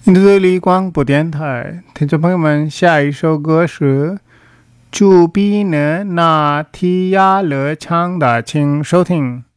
印度这里广播电台，听众朋友们，下一首歌是朱比呢拿提亚勒唱的，请收听。